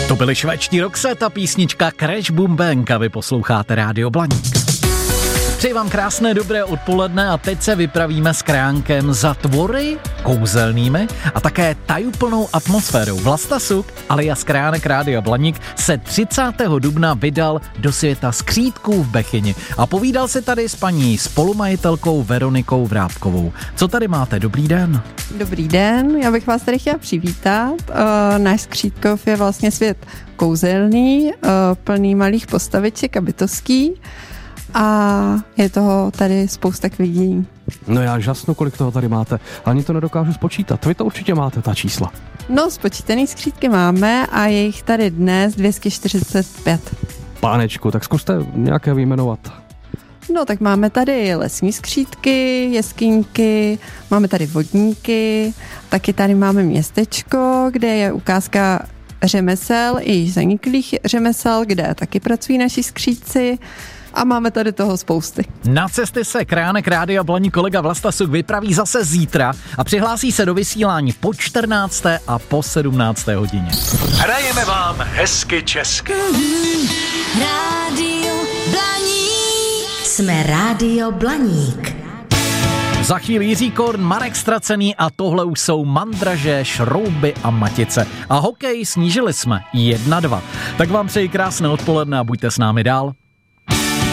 To byli švédští Roxette a písnička Crash Boom Bang a vy posloucháte Rádio Blaník. Přeji vám krásné dobré odpoledne a teď se vypravíme s Kránkem za tvory kouzelnými a také tajuplnou atmosférou. Vlasta Suk alias Kránek Rádia Blaník se 30. dubna vydal do světa skřítků v Bechyni a povídal se tady s paní spolumajitelkou Veronikou Vrábkovou. Co tady máte? Dobrý den. Dobrý den, já bych vás tady chtěla přivítat. Náš Skřítkov je vlastně svět kouzelný, plný malých postaviček a bytostí. A je toho tady spousta k vidění. No já žasnu, kolik toho tady máte. Ani to nedokážu spočítat. Vy to určitě máte, ta čísla. No, spočítaný skřítky máme a je jich tady dnes 245. Pánečku, tak zkuste nějaké vyjmenovat. No, tak máme tady lesní skřítky, jeskyňky, máme tady vodníky, taky tady máme městečko, kde je ukázka řemesel i zaniklých řemesel, kde taky pracují naši skřítci. A máme tady toho spousty. Na cesty se Kránek Rádia Blaník kolega Vlasta Suk vypraví zase zítra a přihlásí se do vysílání po 14. a po 17. hodině. Hrajeme vám hezky česky. Rádio Blaník. Jsme Rádio Blaník. Za chvíli Jiří Korn, Marek Stracený a tohle už jsou Mandraže, Šrouby a Matice. A hokej snížili jsme 1-2. Tak vám přeji krásné odpoledne a buďte s námi dál.